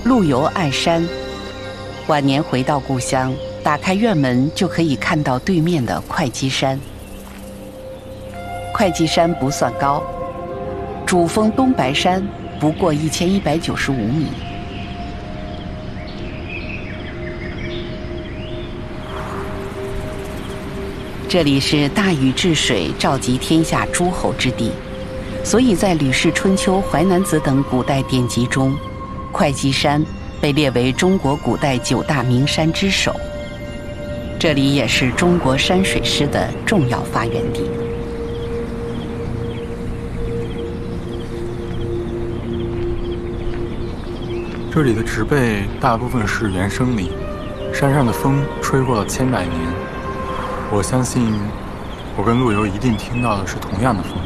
陆游爱山，晚年回到故乡，打开院门就可以看到对面的会稽山。会稽山不算高，主峰东白山不过1195米。这里是大禹治水、召集天下诸侯之地，所以在《吕氏春秋》《淮南子》等古代典籍中，会稽山被列为中国古代9大名山之首。这里也是中国山水诗的重要发源地。 这里的植被大部分是原生林，山上的风吹过了千百年。我相信，我跟陆游一定听到的是同样的风。